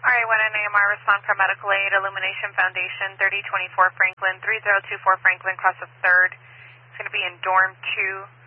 Alright, when an AMR respond for medical aid, Illumination Foundation, 3024 Franklin, 3024 Franklin, cross the 3rd. It's going to be in dorm 2.